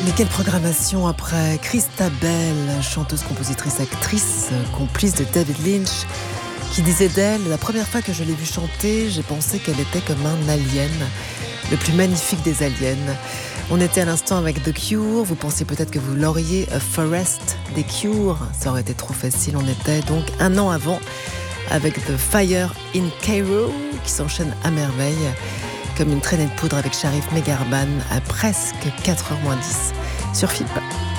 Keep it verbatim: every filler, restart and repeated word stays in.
Mais quelle programmation après Christabel, chanteuse, compositrice, actrice, complice de David Lynch, qui disait d'elle: la première fois que je l'ai vue chanter, j'ai pensé qu'elle était comme un alien, le plus magnifique des aliens. On était à l'instant avec The Cure, vous pensiez peut-être que vous l'auriez, A Forest des Cure, ça aurait été trop facile, on était donc un an avant avec The Fire in Cairo, qui s'enchaîne à merveille, comme une traînée de poudre avec Sharif Megarban à presque quatre heures moins dix sur F I P.